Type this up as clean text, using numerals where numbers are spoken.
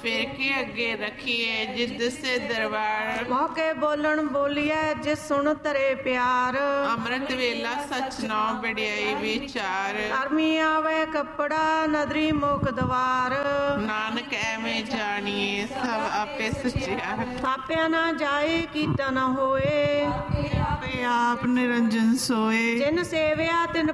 फिर के अगे रखिए जिद से दरबार। मौके बोलन बोलिए जिस सुन तरे प्यार। अमृत वेला सच नौ बड़ियाई विचार। धर्मी आवे कपड़ा नदरी मुख द्वार। नानक ऐਵੇਂ जानिए सब आपे सचिया। थाप्या ना जाए कीता न होए आपे आप निरंजन सोए। जिन सेविया तिन